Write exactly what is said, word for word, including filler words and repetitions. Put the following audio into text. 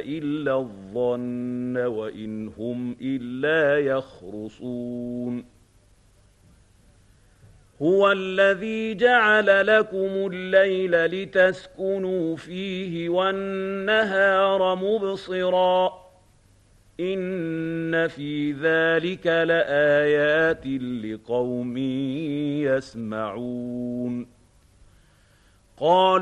إلا الظن وإن هم إلا يخرصون هو الذي جعل لكم الليل لتسكنوا فيه والنهار مبصرا إن في ذلك لآيات لقوم يسمعون قالوا